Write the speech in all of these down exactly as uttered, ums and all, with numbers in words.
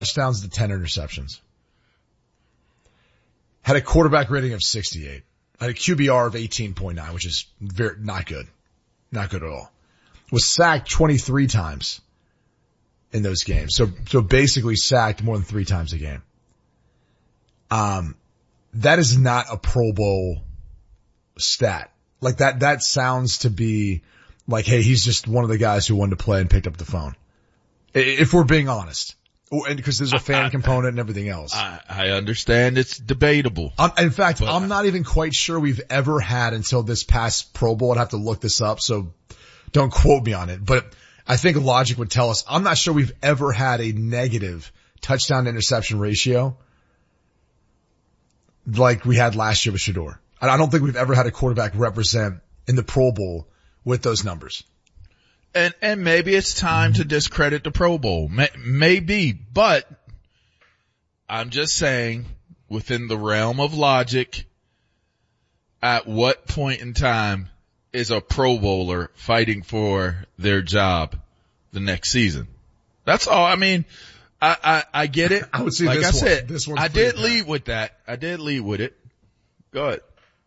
touchdowns to ten interceptions. Had a quarterback rating of sixty-eight. Had a Q B R of eighteen point nine, which is very, not good. Not good at all. Was sacked twenty-three times in those games. So, so basically sacked more than three times a game. Um, that is not a Pro Bowl stat. Like that, that sounds to be like, hey, he's just one of the guys who wanted to play and picked up the phone. If we're being honest. And because there's a fan I, component and everything else. I, I understand it's debatable. Um, in fact, but I'm not even quite sure we've ever had until this past Pro Bowl. I'd have to look this up, so don't quote me on it. But I think logic would tell us, I'm not sure we've ever had a negative touchdown to interception ratio like we had last year with Shedeur. I don't think we've ever had a quarterback represent in the Pro Bowl with those numbers. And, and maybe it's time to discredit the Pro Bowl. May, maybe, but I'm just saying within the realm of logic, at what point in time is a Pro Bowler fighting for their job the next season? That's all. I mean, I, I, I get it. I would see like this I one. said, This one's I did bad. lead with that. I did lead with it. Go ahead.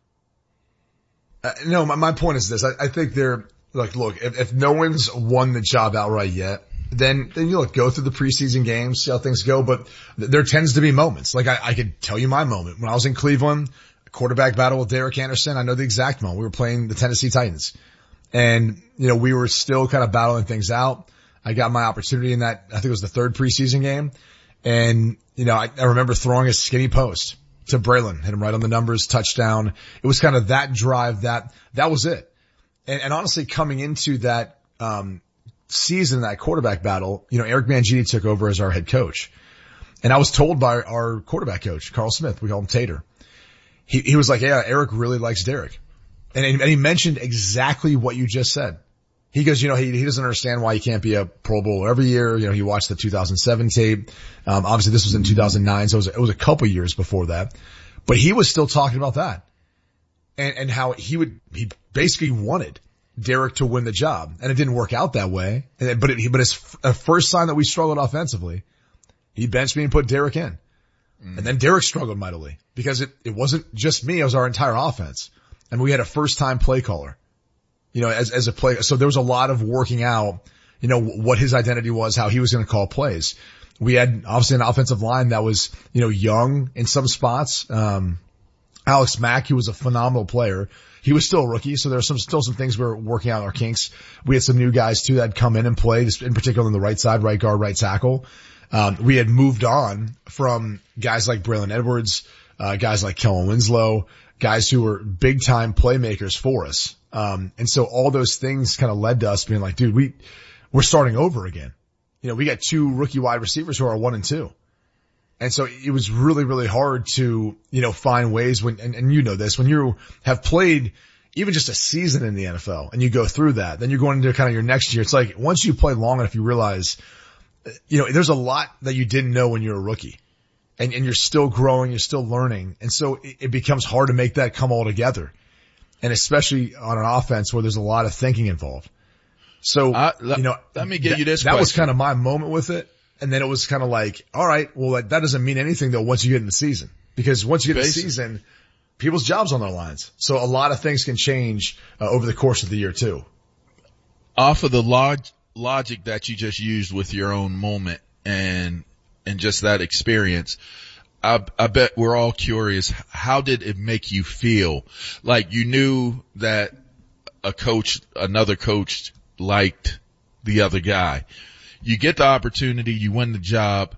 Uh, no, my, my point is this. I, I think they're, like, look, if, if no one's won the job outright yet, then, then you look, go through the preseason games, see how things go, but th- there tends to be moments. Like I, I could tell you my moment. When I was in Cleveland, quarterback battle with Derek Anderson, I know the exact moment. We were playing the Tennessee Titans. And, you know, we were still kind of battling things out. I got my opportunity in that, I think it was the third preseason game. And, you know, I, I remember throwing a skinny post to Braylon, hit him right on the numbers, touchdown. It was kind of that drive, that, that was it. And, and honestly, coming into that, um, season, that quarterback battle, you know, Eric Mangini took over as our head coach. And I was told by our quarterback coach, Carl Smith, we call him Tater. He, he was like, yeah, Eric really likes Derek. And, and he mentioned exactly what you just said. He goes, you know, he, he doesn't understand why he can't be a Pro Bowler every year. You know, he watched the two thousand seven tape. Um, obviously this was in two thousand nine, so it was, it was a couple years before that. But he was still talking about that. And, and how he would, he basically wanted Derek to win the job. And it didn't work out that way. And, but it, but his f- first sign that we struggled offensively, he benched me and put Derek in. Mm. And then Derek struggled mightily because it, it wasn't just me, it was our entire offense. And we had a first time play caller, you know, as, as a play. So there was a lot of working out, you know, what his identity was, how he was going to call plays. We had obviously an offensive line that was, you know, young in some spots. Um, Alex Mack, who was a phenomenal player. He was still a rookie, so there were some, still some things we were working out in our kinks. We had some new guys too that had come in and played, in particular on the right side, right guard, right tackle. Um, we had moved on from guys like Braylon Edwards, uh, guys like Kellen Winslow, guys who were big time playmakers for us. Um, and so all those things kind of led to us being like, dude, we, we're starting over again. You know, we got two rookie wide receivers who are one and two. And so it was really, really hard to, you know, find ways when, and, and you know this, when you have played even just a season in the N F L and you go through that, then you're going into kind of your next year. It's like once you play long enough, you realize, you know, there's a lot that you didn't know when you're a rookie and, and you're still growing, you're still learning. And so it, it becomes hard to make that come all together. And especially on an offense where there's a lot of thinking involved. So, uh, let, you know, let me give you this that question. was kind of my moment with it. And then it was kind of like, all right, well, like, that doesn't mean anything though once you get in the season. Because once you get in the season, people's jobs on their lines. So a lot of things can change uh, over the course of the year too. Off of the log- logic that you just used with your own moment and, and just that experience, I, I bet we're all curious. How did it make you feel? Like you knew that a coach, another coach liked the other guy. You get the opportunity, you win the job.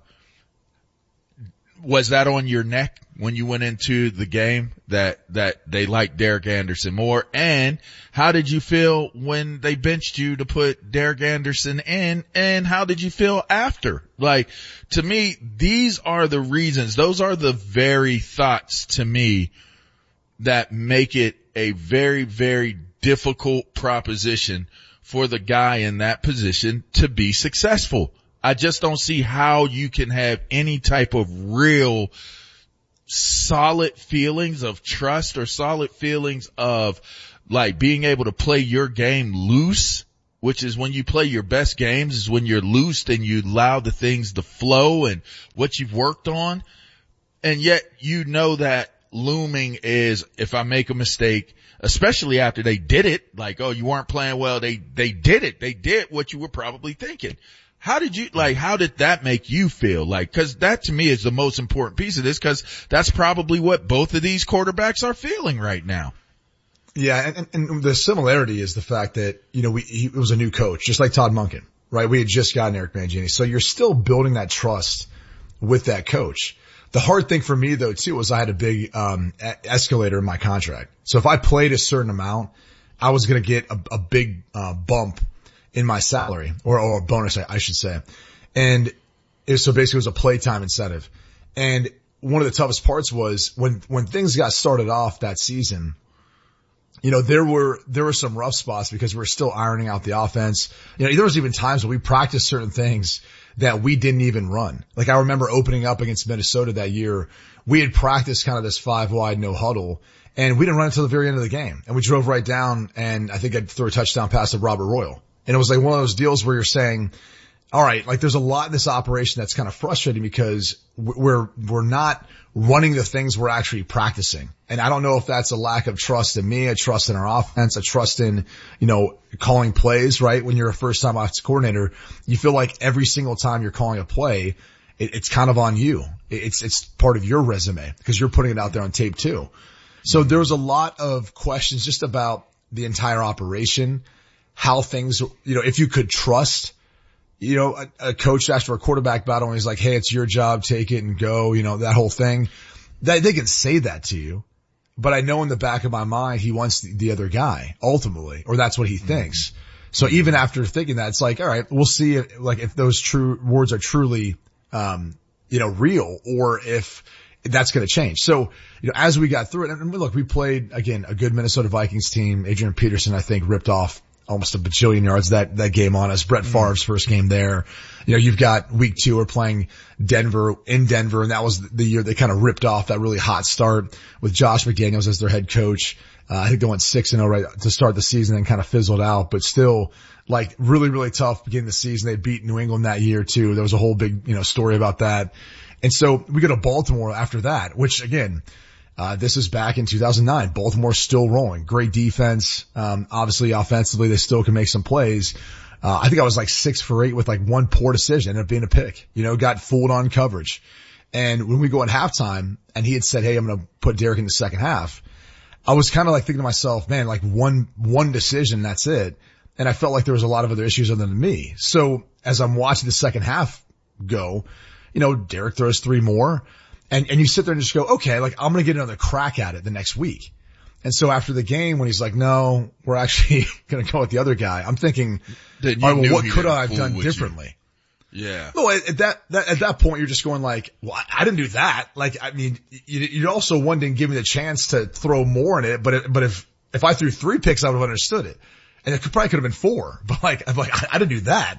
Was that on your neck when you went into the game that, that they liked Derek Anderson more? And how did you feel when they benched you to put Derek Anderson in? And how did you feel after? Like, to me, these are the reasons, those are the very thoughts to me that make it a very, very difficult proposition for the guy in that position to be successful. I just don't see how you can have any type of real solid feelings of trust or solid feelings of like being able to play your game loose which is when you play your best games is when you're loosed and you allow the things to flow and what you've worked on. And yet you know that looming is if I make a mistake, especially after they did it, like, oh, you weren't playing well. They, they did it. They did what you were probably thinking. How did you, like, how did that make you feel? Like, cause that to me is the most important piece of this, cause that's probably what both of these quarterbacks are feeling right now. Yeah. And, and the similarity is the fact that, you know, we, he was a new coach, just like Todd Monken, right? We had just gotten Eric Mangini. So you're still building that trust with that coach. The hard thing for me though too was I had a big, um, escalator in my contract. So if I played a certain amount, I was going to get a, a big, uh, bump in my salary or, or a bonus, I, I should say. And it was, so basically it was a playtime incentive. And one of the toughest parts was when, when things got started off that season, you know, there were, there were some rough spots because we were still ironing out the offense. You know, there was even times when we practiced certain things that we didn't even run. Like I remember opening up against Minnesota that year, we had practiced kind of this five wide no huddle and we didn't run until the very end of the game. And we drove right down and I think I'd throw a touchdown pass to Robert Royal. And it was like one of those deals where you're saying, all right, like there's a lot in this operation that's kind of frustrating because we're, we're not running the things we're actually practicing. And I don't know if that's a lack of trust in me, a trust in our offense, a trust in, you know, calling plays, right? When you're a first time offensive coordinator, you feel like every single time you're calling a play, it, it's kind of on you. It's, it's part of your resume because you're putting it out there on tape too. So there was a lot of questions just about the entire operation, how things, you know, if you could trust, you know, a, a coach after a quarterback battle and he's like, hey, it's your job, take it and go, you know, that whole thing. That they can say that to you, but I know in the back of my mind he wants the, the other guy ultimately, or that's what he thinks. Mm-hmm. So even after thinking that, it's like, all right, we'll see if, like if those true words are truly, um, you know, real or if that's going to change. So, you know, as we got through it, and look, we played again a good Minnesota Vikings team. Adrian Peterson, I think, ripped off almost a bajillion yards that, that game on us. Brett Favre's first game there. You know, you've got week two, we're playing Denver in Denver, and that was the year they kind of ripped off that really hot start with Josh McDaniels as their head coach. Uh, I think they went six and oh right to start the season and kind of fizzled out, but still like really, really tough beginning of the season. They beat New England that year too. There was a whole big, you know, story about that. And so we go to Baltimore after that, which again, Uh, this is back in two thousand nine. Baltimore's still rolling. Great defense. Um, obviously offensively, they still can make some plays. Uh, I think I was like six for eight with like one poor decision. Ended up being a pick, you know, got fooled on coverage. And when we go at halftime and he had said, hey, I'm going to put Derek in the second half, I was kind of like thinking to myself, man, like one, one decision, that's it. And I felt like there was a lot of other issues other than me. So as I'm watching the second half go, you know, Derek throws three more. And, and you sit there and just go, okay, like I'm going to get another crack at it the next week. And so after the game, when he's like, no, we're actually going to go with the other guy, I'm thinking, all right, well, what could I have done differently? You. Yeah. No, at that, that, at that point, you're just going like, well, I didn't do that. Like, I mean, you, you also, one, didn't give me the chance to throw more in it, but it, but if, if I threw three picks, I would have understood it. And it could, probably could have been four, but like, I'm like, I, I didn't do that.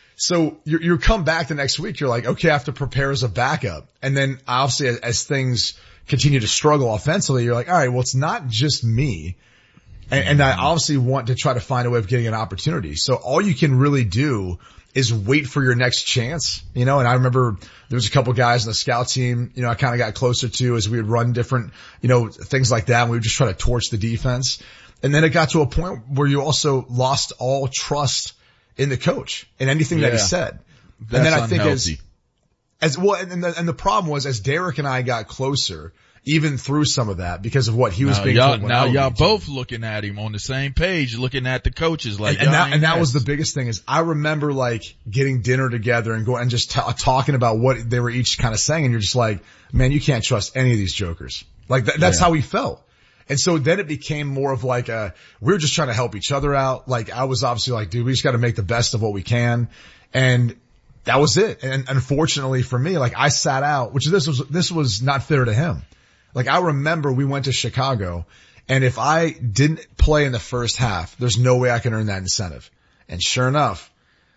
So you you come back the next week, you're like, okay, I have to prepare as a backup. And then obviously as, as things continue to struggle offensively, you're like, all right, well, it's not just me. And, and I obviously want to try to find a way of getting an opportunity. So all you can really do is wait for your next chance, you know, and I remember there was a couple guys in the scout team, you know, I kind of got closer to as we would run different, you know, things like that. And we would just try to torch the defense. And then it got to a point where you also lost all trust in the coach and anything yeah. that he said. That's and then I unhealthy. think as, as well, and the, and the problem was as Derek and I got closer, even through some of that because of what he was now being y'all, told. Now y'all both looking at him on the same page, looking at the coaches like, and, and that, and that was the biggest thing is I remember like getting dinner together and going and just t- talking about what they were each kind of saying. And you're just like, man, you can't trust any of these jokers. Like th- that's yeah. how we felt. And so then it became more of like a, we were just trying to help each other out. Like I was obviously like, dude, we just got to make the best of what we can. And that was it. And unfortunately for me, like I sat out, which this was, this was not fair to him. Like I remember we went to Chicago and if I didn't play in the first half, there's no way I can earn that incentive. And sure enough,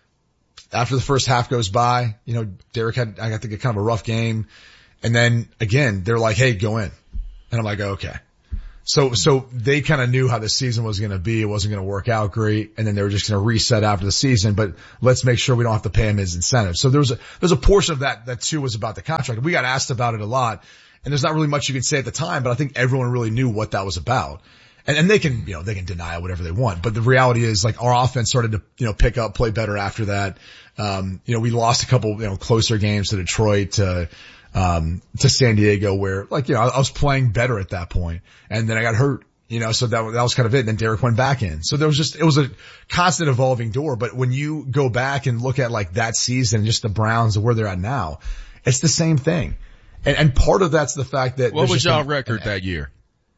after the first half goes by, you know, Derek had, I got to get kind of a rough game. And then again, they're like, hey, go in. And I'm like, okay. So, so they kind of knew how the season was going to be. It wasn't going to work out great. And then they were just going to reset after the season, but let's make sure we don't have to pay him his incentives. So there was a, there's a portion of that that too was about the contract. We got asked about it a lot, and there's not really much you could say at the time, but I think everyone really knew what that was about. And, and they can, you know, they can deny whatever they want, but the reality is like our offense started to, you know, pick up, play better after that. Um, you know, we lost a couple, you know, closer games to Detroit, to, um, to San Diego where like, you know, I, I was playing better at that point, and then I got hurt, you know, so that, that was kind of it. And then Derek went back in. So there was just, it was a constant evolving door. But when you go back and look at like that season, just the Browns and where they're at now, it's the same thing. And, and part of that's the fact that. What was y'all an, record an, that year?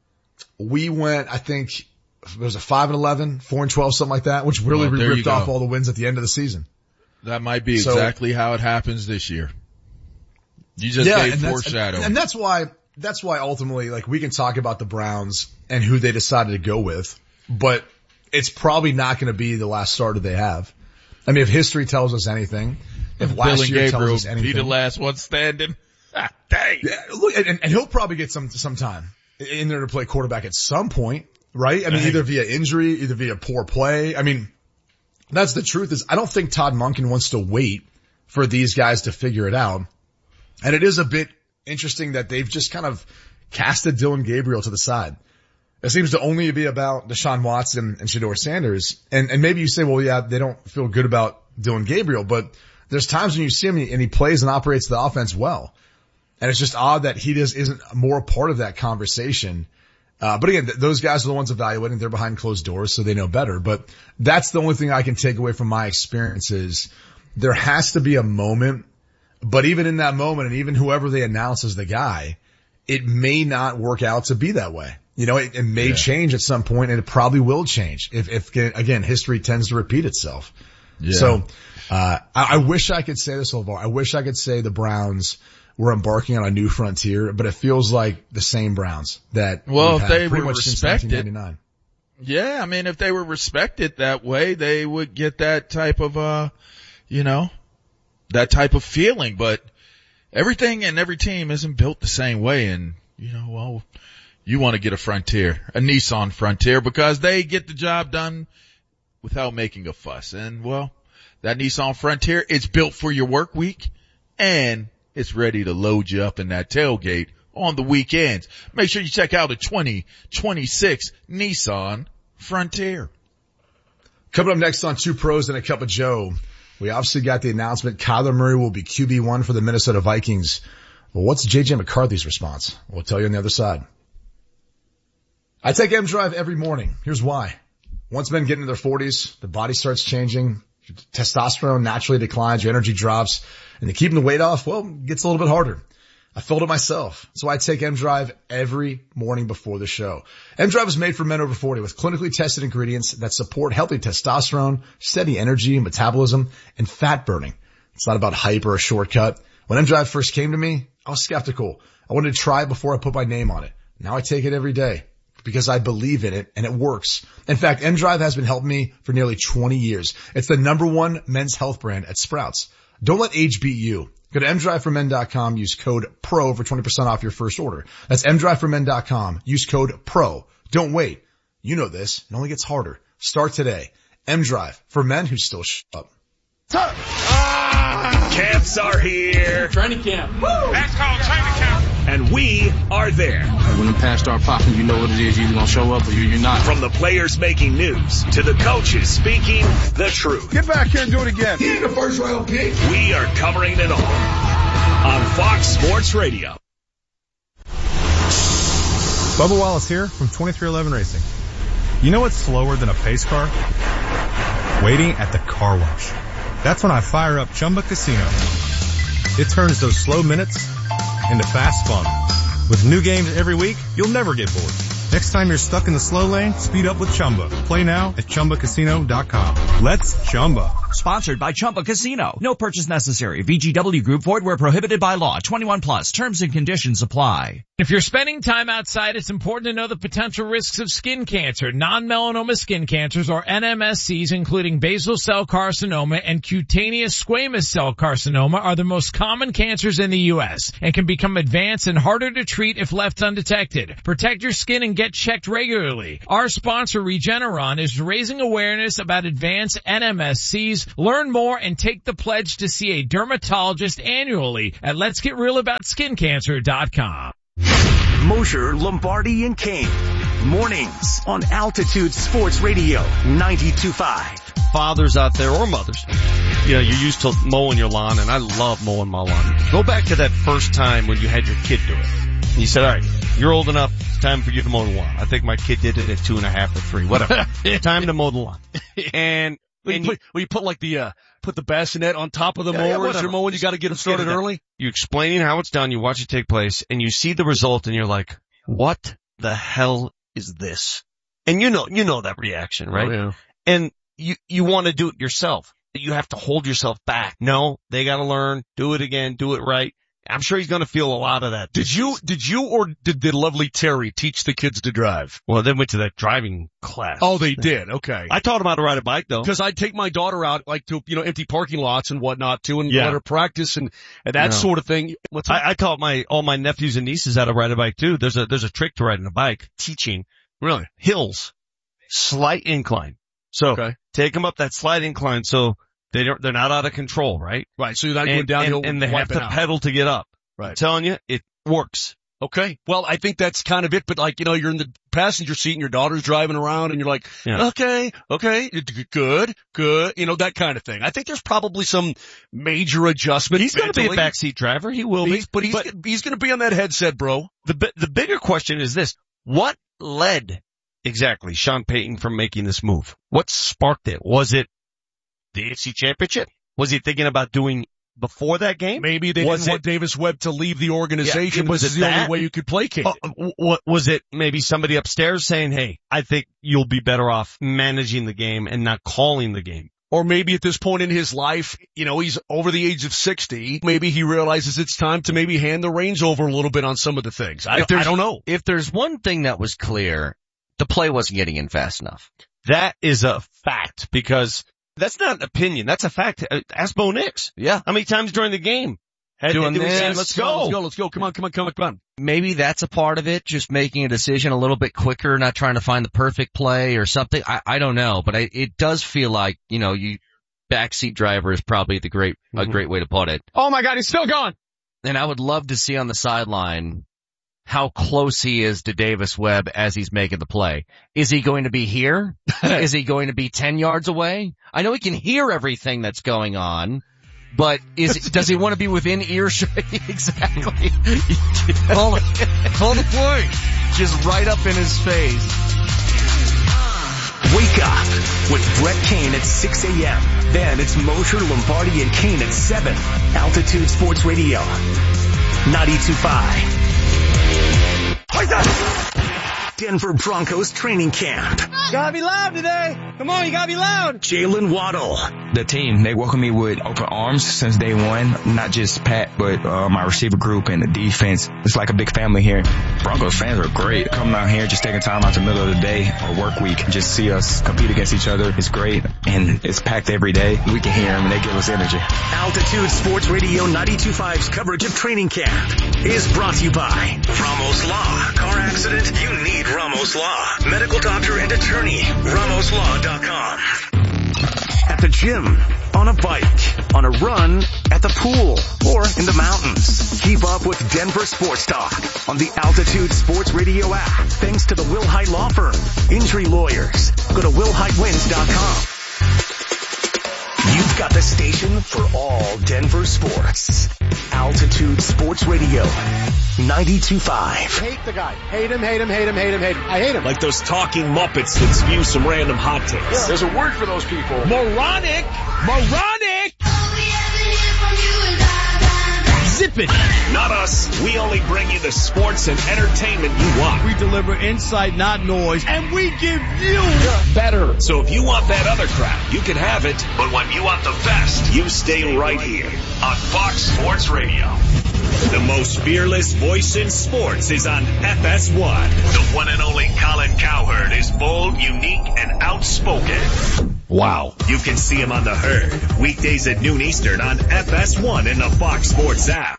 We went, I think it was a five and eleven, four and twelve, something like that, which really well, ripped off all the wins at the end of the season. That might be so, exactly how it happens this year. You just yeah, gave and foreshadow. And, and that's why, that's why ultimately, like, we can talk about the Browns and who they decided to go with, but it's probably not going to be the last starter they have. I mean, if history tells us anything, if Bill last and year Gabriel tells us anything. Be the last one standing. Ah, dang. Yeah, look, and, and he'll probably get some, some time in there to play quarterback at some point, right? I mean, either via injury, either via poor play. I mean, that's the truth is I don't think Todd Monken wants to wait for these guys to figure it out. And it is a bit interesting that they've just kind of casted Dylan Gabriel to the side. It seems to only be about Deshaun Watson and Shedeur Sanders. And, and maybe you say, well, yeah, they don't feel good about Dylan Gabriel, but there's times when you see him and he plays and operates the offense well. And it's just odd that he just isn't more a part of that conversation. Uh, but again, th- those guys are the ones evaluating. They're behind closed doors, so they know better. But that's the only thing I can take away from my experience is there has to be a moment. But even in that moment, and even whoever they announce as the guy, it may not work out to be that way. You know, it, it may yeah. change at some point, and it probably will change if, if again, history tends to repeat itself. Yeah. So, uh, I, I wish I could say this, LeVar. I wish I could say the Browns were embarking on a new frontier, but it feels like the same Browns that well, if they pretty were much respected, since nineteen ninety-nine. Yeah, I mean, if they were respected that way, they would get that type of, uh, you know, that type of feeling. But everything and every team isn't built the same way. And, you know, well, you want to get a Frontier, a Nissan Frontier, because they get the job done without making a fuss. And, well, that Nissan Frontier, it's built for your work week, and it's ready to load you up in that tailgate on the weekends. Make sure you check out a twenty twenty-six Nissan Frontier. Coming up next on Two Pros and a Cup of Joe, we obviously got the announcement Kyler Murray will be Q B one for the Minnesota Vikings. Well, what's J J McCarthy's response? We'll tell you on the other side. I take M Drive every morning. Here's why. Once men get into their forties, the body starts changing. Testosterone naturally declines, your energy drops, and to keeping the weight off, well, it gets a little bit harder. I felt it myself. So I take M Drive every morning before the show. M Drive is made for men over forty with clinically tested ingredients that support healthy testosterone, steady energy, metabolism, and fat burning. It's not about hype or a shortcut. When M Drive first came to me, I was skeptical. I wanted to try it before I put my name on it. Now I take it every day because I believe in it and it works. In fact, M Drive has been helping me for nearly twenty years. It's the number one men's health brand at Sprouts. Don't let age beat you. Go to m drive for men dot com, use code PRO for twenty percent off your first order. That's m drive for men dot com, use code PRO. Don't wait. You know this. It only gets harder. Start today. M-Drive, for men who still sh up. Ah, camps are here. Training camp. Woo! That's called training camp. And we are there. When the past start popping, you know what it is. You're either going to show up or you're not. From the players making news to the coaches speaking the truth. Get back here and do it again. You ain't the first round pick. We are covering it all on Fox Sports Radio. Bubba Wallace here from twenty-three eleven Racing. You know what's slower than a pace car? Waiting at the car wash. That's when I fire up Chumba Casino. It turns those slow minutes into fast fun. With new games every week, you'll never get bored. Next time you're stuck in the slow lane, speed up with Chumba. Play now at chumba casino dot com. Let's Chumba. Sponsored by Chumba Casino. No purchase necessary. V G W Group. Void where prohibited by law. twenty-one plus. Terms and conditions apply. If you're spending time outside, it's important to know the potential risks of skin cancer. Non-melanoma skin cancers, or N M S Cs, including basal cell carcinoma and cutaneous squamous cell carcinoma, are the most common cancers in the U S and can become advanced and harder to treat if left undetected. Protect your skin and get checked regularly. Our sponsor, Regeneron, is raising awareness about advanced N M S Cs. Learn more and take the pledge to see a dermatologist annually at lets get real about skin cancer dot com. Mosher, Lombardi, and Kane. Mornings on Altitude Sports Radio ninety-two point five. Fathers out there, or mothers, you know, you're used to mowing your lawn, and I love mowing my lawn. Go back to that first time when you had your kid do it. You said, all right, you're old enough, it's time for you to mow the lawn. I think my kid did it at two and a half or three, whatever. Time to mow the lawn. And, Well, and you, put, well, you put like the, uh, put the bassinet on top of the Yeah, yeah, mower as whatever. you're mowing. You got to get them started early. You explaining how it's done, you watch it take place, and you see the result, and you're like, what the hell is this? And you know, you know that reaction, right? Oh, yeah. And you, you want to do it yourself. You have to hold yourself back. No, they got to learn, do it again, do it right. I'm sure he's going to feel a lot of that. Did you, did you or did the lovely Terry teach the kids to drive? Well, they went to that driving class. Oh, they did. Okay. I taught them how to ride a bike, though. Because I'd take my daughter out, like, to, you know, empty parking lots and whatnot, too, and Yeah. let her practice and, and that No. sort of thing. What's that? I, I taught my, all my nephews and nieces how to ride a bike, too. There's a, there's a trick to riding a bike. Teaching. Really? Hills. Slight incline. So, Okay. take them up that slight incline so they don't, they're not out of control, right? Right. So you're not going And, downhill and, and they have wiping to out. pedal to get up. I'm Right. telling you, it works. Okay. Well, I think that's kind of it, but like, you know, you're in the passenger seat and your daughter's driving around and you're like, Yeah. okay, okay, good, good, you know, that kind of thing. I think there's probably some major adjustment. He's going to be a mentally. backseat driver. He will He's, be. but he's, But he's going to be on that headset, bro. the, bi- the bigger question is this. What led exactly Sean Payton from making this move? What sparked it? Was it the A F C Championship? Was he thinking about doing before that game? Maybe they Was didn't want it- Davis Webb to leave the organization. Yeah, was this is it the that? only way you could placate Uh, it. w- what was it? Maybe somebody upstairs saying, "Hey, I think you'll be better off managing the game and not calling the game." Or maybe at this point in his life, you know, he's over the age of sixty. Maybe he realizes it's time to maybe hand the reins over a little bit on some of the things. I, If I there's- don't know. If there's one thing that was clear, the play wasn't getting in fast enough. That is a fact because that's not an opinion. That's a fact. Uh, Ask Bo Nix. Yeah. How many times during the game? Had Doing they- they this. said, Let's go. Let's go. Let's go. Come on. Come on. Come on. Come on. Maybe that's a part of it, just making a decision a little bit quicker, not trying to find the perfect play or something. I, I don't know, but I, it does feel like, you know, you, backseat driver is probably the great, a Mhm. great way to put it. Oh my God, he's still going. And I would love to see on the sideline how close he is to Davis Webb as he's making the play. Is he going to be here? Is he going to be ten yards away? I know he can hear everything that's going on, but is does he want to be within earshot? Exactly. Call it. Call the play. Just right up in his face. Wake up with Brett Kane at six a.m. Then it's Mosher, Lombardi, and Kane at seven. Altitude Sports Radio ninety-two point five. Denver Broncos training camp. Gotta be loud today. Come on, you gotta be loud. Jalen Waddle. The team, they welcome me with open arms since day one. Not just Pat, but uh, my receiver group and the defense. It's like a big family here. Broncos fans are great. Coming out here, just taking time out the middle of the day or work week, and just see us compete against each other. It's great, and it's packed every day. We can hear them, and they give us energy. Altitude Sports Radio ninety-two point five's coverage of training camp is brought to you by Ramos Law. Car accident? You need Ramos Law. Medical doctor and attorney. Ramos Law dot com. At the gym, on a bike, on a run, at the pool, or in the mountains. Keep up with Denver Sports Talk on the Altitude Sports Radio app. Thanks to the Will Height Law Firm. Injury lawyers. Go to will height wins dot com. You've got the station for all Denver sports. Altitude Sports Radio ninety-two point five. Hate the guy. Hate him, hate him, hate him, hate him, hate him. I hate him. Like those talking Muppets that spew some random hot takes. There's a word for those people. Moronic. Moronic. Zip it. Not us. We only bring you the sports and entertainment you want. We deliver insight, not noise, and we give you better. So if you want that other crap, you can have it. But when you want the best, you stay right here on Fox Sports Radio. The most fearless voice in sports is on F S one. The one and only Colin Cowherd is bold, unique, and outspoken. Wow. You can see him on The Herd, weekdays at noon Eastern on F S one in the Fox Sports app.